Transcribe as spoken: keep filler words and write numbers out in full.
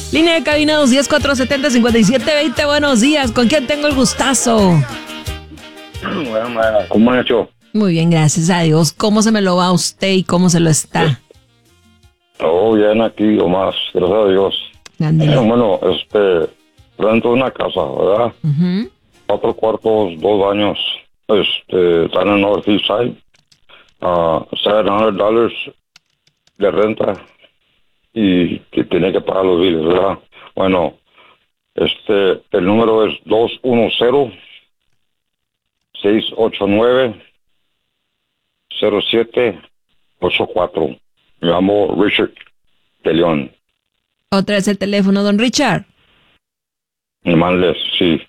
Línea de cabina dos uno cero, cuatro siete cero, cinco siete dos cero. Buenos días. ¿Con quién tengo el gustazo? Bueno, ¿cómo han hecho? Muy bien, gracias a Dios. ¿Cómo se me lo va a usted y cómo se lo está? Todo bien aquí, o más, gracias a Dios. Ándele. Bueno, este, rento una casa, ¿verdad? Ujú. Cuatro cuartos, dos baños. Este, están en North East Side. Uh, seven hundred dollars de renta. Y que tiene que pagar los biles, ¿verdad? Bueno, este, el número es dos uno cero, seis ocho nueve, cero siete ocho cuatro. Me llamo Richard de León. Otra vez el teléfono, don Richard. Manles, sí.